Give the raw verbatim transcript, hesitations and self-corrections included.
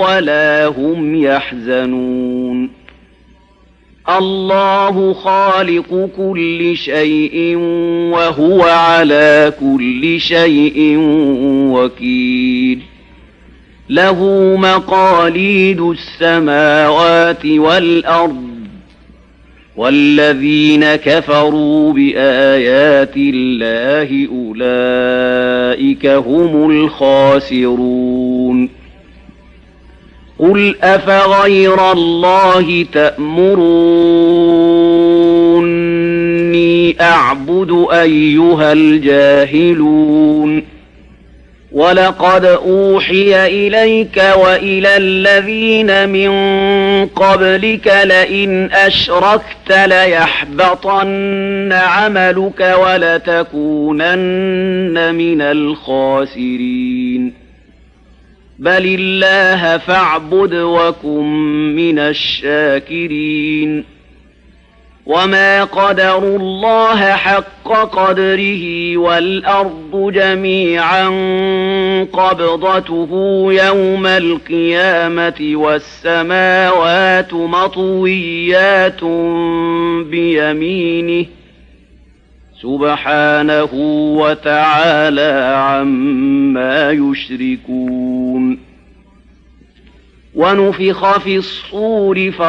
ولا هم يحزنون الله خالق كل شيء وهو على كل شيء وكيل له مقاليد السماوات والأرض والذين كفروا بآيات الله أولئك هم الخاسرون قل أفغير الله تأمروني أعبد أيها الجاهلون ولقد أوحي إليك وإلى الذين من قبلك لئن أشركت ليحبطن عملك ولتكونن من الخاسرين بل الله فاعبد وكن من الشاكرين وما قدروا الله حق قدره والأرض جميعا قبضته يوم القيامة والسماوات مطويات بيمينه سبحانه وتعالى عما يشركون ونفخ في الصور